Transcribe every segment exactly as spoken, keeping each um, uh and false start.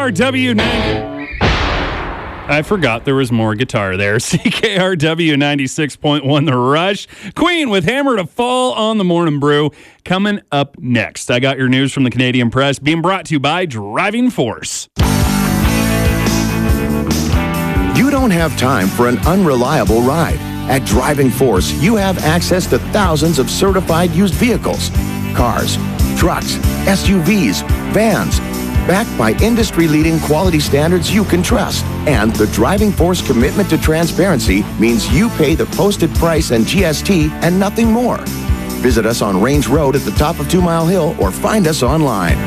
R W nine. I forgot there was more guitar there. C K R W ninety-six point one, The Rush. Queen with Hammer to Fall on the Morning Brew. Coming up next, I got your news from the Canadian Press, being brought to you by Driving Force. You don't have time for an unreliable ride. At Driving Force, you have access to thousands of certified used vehicles, cars, trucks, S U Vs, vans, backed by industry-leading quality standards you can trust. And the Driving Force commitment to transparency means you pay the posted price and G S T and nothing more. Visit us on Range Road at the top of Two Mile Hill or find us online.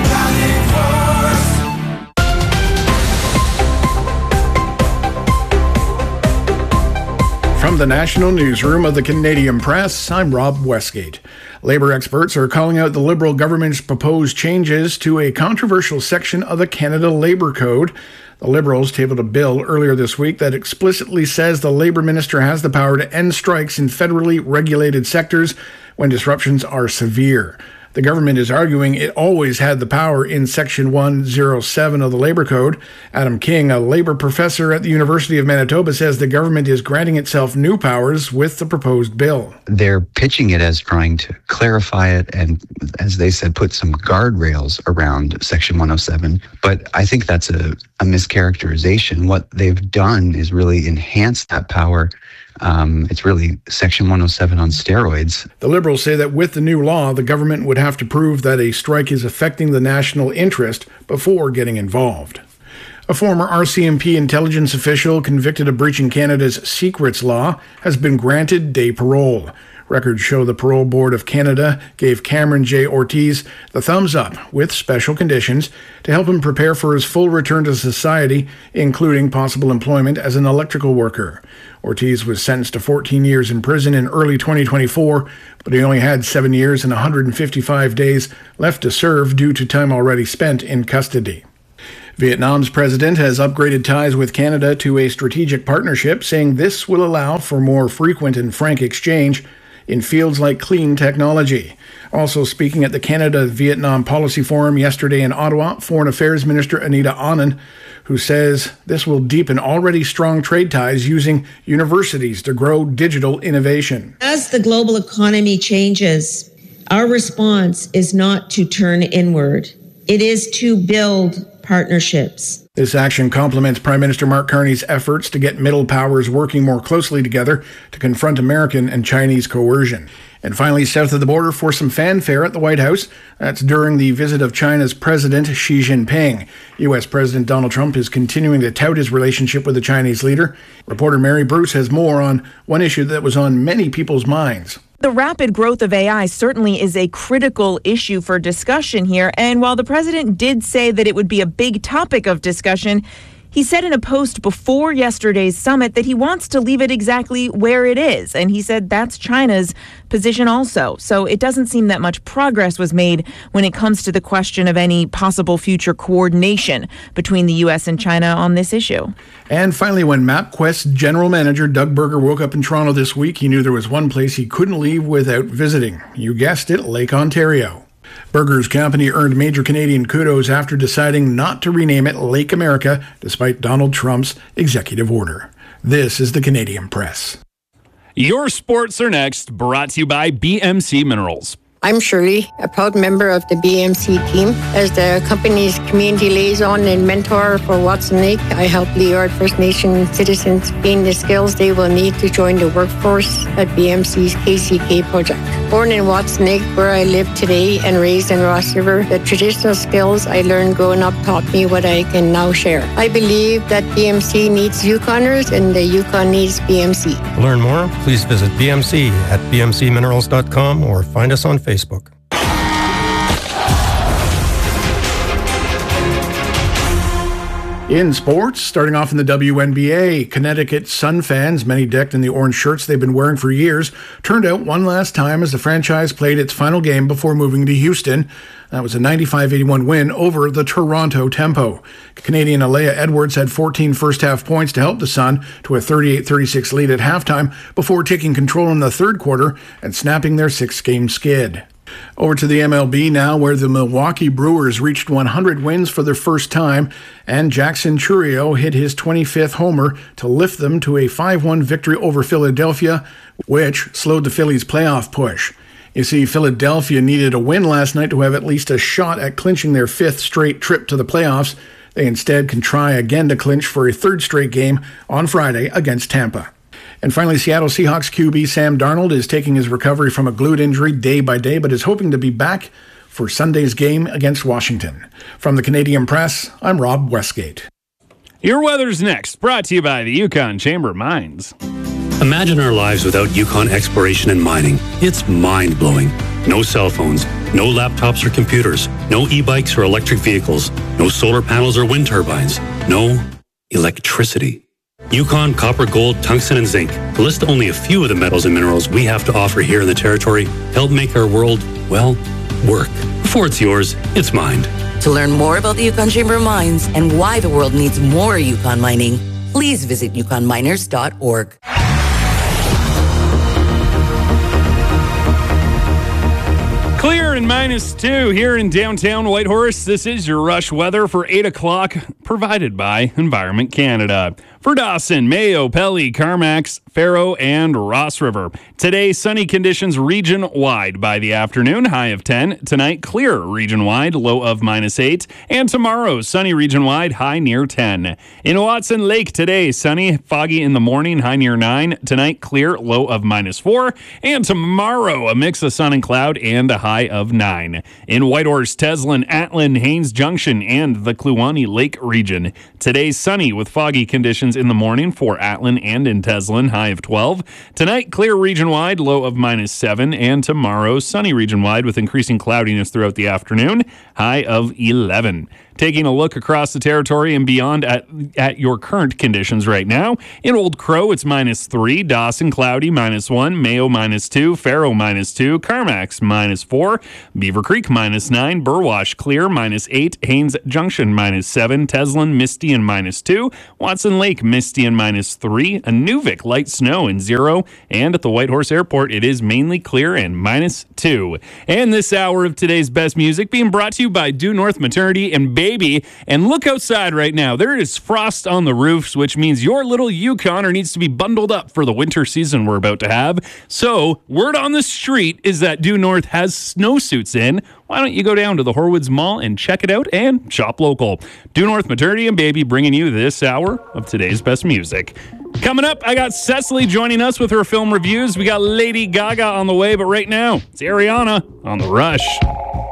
From the National Newsroom of the Canadian Press, I'm Rob Westgate. Labour experts are calling out the Liberal government's proposed changes to a controversial section of the Canada Labour Code. The Liberals tabled a bill earlier this week that explicitly says the Labour Minister has the power to end strikes in federally regulated sectors when disruptions are severe. The government is arguing it always had the power in Section one oh seven of the Labour Code. Adam King, a Labour professor at the University of Manitoba, says the government is granting itself new powers with the proposed bill. They're pitching it as trying to clarify it and, as they said, put some guardrails around Section one oh seven. But I think that's a, a mischaracterization. What they've done is really enhance that power. Um, it's really Section one oh seven on steroids. The Liberals say that with the new law, the government would have to prove that a strike is affecting the national interest before getting involved. A former R C M P intelligence official convicted of breaching Canada's secrets law has been granted day parole. Records show the Parole Board of Canada gave Cameron J. Ortiz the thumbs up with special conditions to help him prepare for his full return to society, including possible employment as an electrical worker. Ortiz was sentenced to fourteen years in prison in early twenty twenty-four, but he only had seven years and one hundred fifty-five days left to serve due to time already spent in custody. Vietnam's president has upgraded ties with Canada to a strategic partnership, saying this will allow for more frequent and frank exchange in fields like clean technology. Also speaking at the Canada-Vietnam Policy Forum yesterday in Ottawa, Foreign Affairs Minister Anita Anand, who says this will deepen already strong trade ties using universities to grow digital innovation. As the global economy changes, our response is not to turn inward. It is to build partnerships. This action complements Prime Minister Mark Carney's efforts to get middle powers working more closely together to confront American and Chinese coercion. And finally, south of the border for some fanfare at the White House. That's during the visit of China's President Xi Jinping. U S President Donald Trump is continuing to tout his relationship with the Chinese leader. Reporter Mary Bruce has more on one issue that was on many people's minds. The rapid growth of A I certainly is a critical issue for discussion here. And while the president did say that it would be a big topic of discussion, he said in a post before yesterday's summit that he wants to leave it exactly where it is. And he said that's China's position also. So it doesn't seem that much progress was made when it comes to the question of any possible future coordination between the U S and China on this issue. And finally, when MapQuest general manager Doug Berger woke up in Toronto this week, he knew there was one place he couldn't leave without visiting. You guessed it, Lake Ontario. Berger's company earned major Canadian kudos after deciding not to rename it Lake America, despite Donald Trump's executive order. This is the Canadian Press. Your sports are next, brought to you by B M C Minerals. I'm Shirley, a proud member of the B M C team. As the company's community liaison and mentor for Watson Lake, I help Liard First Nation citizens gain the skills they will need to join the workforce at B M C's K C K project. Born in Watson Lake, where I live today, and raised in Ross River, the traditional skills I learned growing up taught me what I can now share. I believe that B M C needs Yukoners and the Yukon needs B M C. To learn more, please visit B M C at b m c minerals dot com or find us on Facebook. Facebook. In sports, starting off in the W N B A, Connecticut Sun fans, many decked in the orange shirts they've been wearing for years, turned out one last time as the franchise played its final game before moving to Houston. That was a ninety-five eighty-one win over the Toronto Tempo. Canadian Alea Edwards had fourteen first-half points to help the Sun to a thirty-eight thirty-six lead at halftime before taking control in the third quarter and snapping their six-game skid. Over to the M L B now, where the Milwaukee Brewers reached one hundred wins for the first time, and Jackson Chourio hit his twenty-fifth homer to lift them to a five one victory over Philadelphia, which slowed the Phillies' playoff push. You see, Philadelphia needed a win last night to have at least a shot at clinching their fifth straight trip to the playoffs. They instead can try again to clinch for a third straight game on Friday against Tampa. And finally, Seattle Seahawks Q B Sam Darnold is taking his recovery from a glute injury day by day, but is hoping to be back for Sunday's game against Washington. From the Canadian Press, I'm Rob Westgate. Your weather's next, brought to you by the Yukon Chamber of Mines. Imagine our lives without Yukon exploration and mining. It's mind-blowing. No cell phones, no laptops or computers, no e-bikes or electric vehicles, no solar panels or wind turbines, no electricity. Yukon, copper, gold, tungsten, and zinc, to list only a few of the metals and minerals we have to offer here in the territory, help make our world, well, work. Before it's yours, it's mined. To learn more about the Yukon Chamber of Mines and why the world needs more Yukon mining, please visit yukon miners dot org. Clear and minus two here in downtown Whitehorse. This is your rush weather for eight o'clock, provided by Environment Canada. For Dawson, Mayo, Pelly, Carmax, Faro, and Ross River. Today, sunny conditions region-wide by the afternoon, high of ten. Tonight, clear region-wide, low of minus eight. And tomorrow, sunny region-wide, high near ten. In Watson Lake today, sunny, foggy in the morning, high near nine. Tonight, clear, low of minus four. And tomorrow, a mix of sun and cloud and a high of nine. In Whitehorse, Teslin, Atlin, Haines Junction, and the Kluane Lake region. Today, sunny with foggy conditions in the morning for Atlin and in Teslin, high of twelve. Tonight, clear region-wide, low of minus seven. And tomorrow, sunny region-wide with increasing cloudiness throughout the afternoon, high of eleven. Taking a look across the territory and beyond at, at your current conditions right now. In Old Crow, it's minus three. Dawson, cloudy, minus one. Mayo, minus two. Faro, minus two. Carmax, minus four. Beaver Creek, minus nine. Burwash, clear, minus eight. Haines Junction, minus seven. Teslin, misty and minus two. Watson Lake, misty and minus three. Inuvik, light snow and zero. And at the Whitehorse Airport, it is mainly clear and minus two. And this hour of today's best music being brought to you by Due North Maternity and Baby. And look outside right now. There is frost on the roofs, which means your little Yukoner needs to be bundled up for the winter season we're about to have. So, word on the street is that Due North has snowsuits in. Why don't you go down to the Horwoods Mall and check it out and shop local. Due North Maternity and Baby bringing you this hour of today's best music. Coming up, I got Cecily joining us with her film reviews. We got Lady Gaga on the way, but right now, it's Ariana on The Rush.